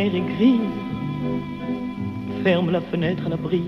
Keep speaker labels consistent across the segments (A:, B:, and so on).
A: est grise, ferme la fenêtre à la brise.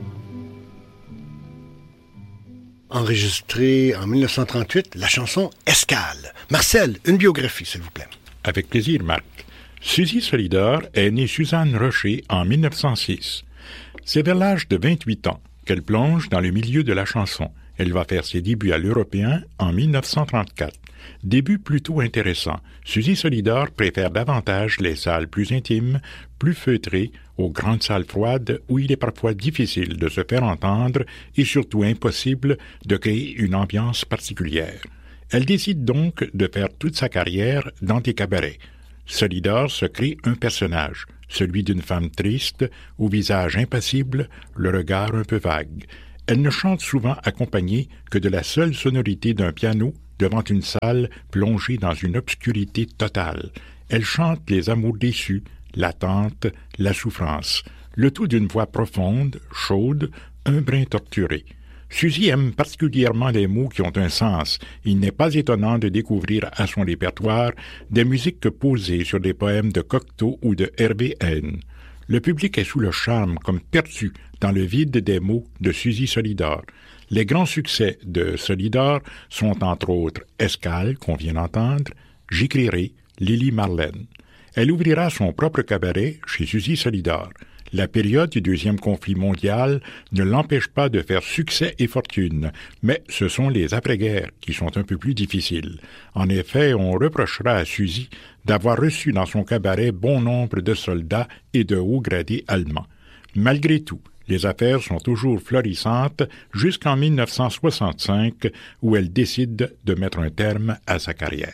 B: Enregistrée en 1938, la chanson Escale. Marcel, une biographie, s'il vous plaît.
C: Avec plaisir, Marc. Suzy Solidor est née Suzanne Rocher en 1906. C'est vers l'âge de 28 ans qu'elle plonge dans le milieu de la chanson. Elle va faire ses débuts à l'Européen en 1934. Début plutôt intéressant. Suzy Solidor préfère davantage les salles plus intimes, plus feutrées, aux grandes salles froides où il est parfois difficile de se faire entendre et surtout impossible de créer une ambiance particulière. Elle décide donc de faire toute sa carrière dans des cabarets. Solidor se crée un personnage, celui d'une femme triste, au visage impassible, le regard un peu vague. Elle ne chante souvent accompagnée que de la seule sonorité d'un piano devant une salle plongée dans une obscurité totale. Elle chante les amours déçus, l'attente, la souffrance, le tout d'une voix profonde, chaude, un brin torturé. Suzy aime particulièrement les mots qui ont un sens. Il n'est pas étonnant de découvrir à son répertoire des musiques posées sur des poèmes de Cocteau ou de Hervé Haine. Le public est sous le charme, comme perdu dans le vide des mots de Suzy Solidor. Les grands succès de Solidor sont entre autres Escale, qu'on vient d'entendre, J'écrirai, Lily Marlène. Elle ouvrira son propre cabaret chez Suzy Solidor. La période du deuxième conflit mondial ne l'empêche pas de faire succès et fortune, mais ce sont les après-guerres qui sont un peu plus difficiles. En effet, on reprochera à Suzy d'avoir reçu dans son cabaret bon nombre de soldats et de hauts gradés allemands. Malgré tout, les affaires sont toujours florissantes jusqu'en 1965, où elle décide de mettre un terme à sa carrière.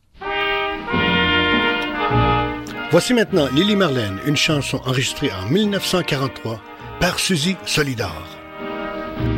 B: Voici maintenant Lily Marlène, une chanson enregistrée en 1943 par Suzy Solidor.